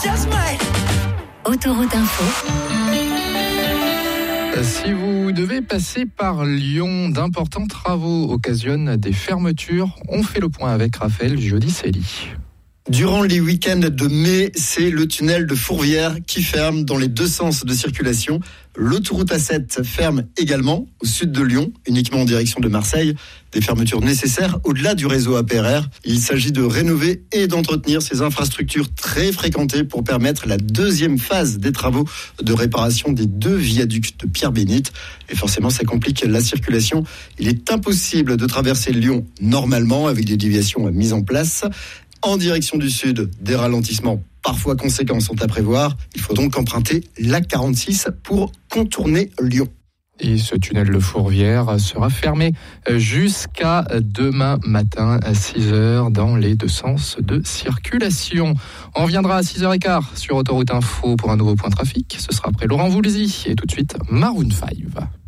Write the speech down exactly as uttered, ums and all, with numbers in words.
Autoroute Info. Si vous devez passer par Lyon, d'importants travaux occasionnent des fermetures. On fait le point avec Raphaël Giudicelli. Durant les week-ends de mai, c'est le tunnel de Fourvière qui ferme dans les deux sens de circulation. L'autoroute A sept ferme également au sud de Lyon, uniquement en direction de Marseille. Des fermetures nécessaires au-delà du réseau A P R R. Il s'agit de rénover et d'entretenir ces infrastructures très fréquentées pour permettre la deuxième phase des travaux de réparation des deux viaducs de Pierre-Bénite. Et forcément, ça complique la circulation. Il est impossible de traverser Lyon normalement avec des déviations mises en place. En direction du sud, des ralentissements parfois conséquents sont à prévoir. Il faut donc emprunter l'A quarante-six pour contourner Lyon. Et ce tunnel de Fourvière sera fermé jusqu'à demain matin à six heures dans les deux sens de circulation. On reviendra à six heures quinze sur Autoroute Info pour un nouveau point trafic. Ce sera après Laurent Voulzy et tout de suite Maroon cinq.